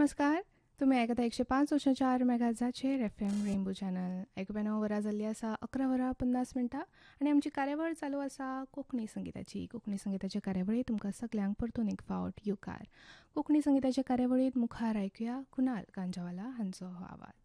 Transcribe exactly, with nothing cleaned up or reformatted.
नमस्कार. तुम्ही ऐकता एकशे पाच वर्ष चार मेगाजाचेर एफ एम रेनबो चॅनल. आयकुप्यानो वरां जाल्ली आसा अकरा वरां पन्नास मिनटां आनी आमची कार्यावळ चालू आसा कोंकणी संगीताची. कोंकणी संगीताचे कार्यावळीत तुमकां सगल्यांक परतून एक फावट येवकार. कोंकणी संगीताचे कार्यावळीत मुखार आयकुया कुणाल गांजावाला हांचो हो आवाज.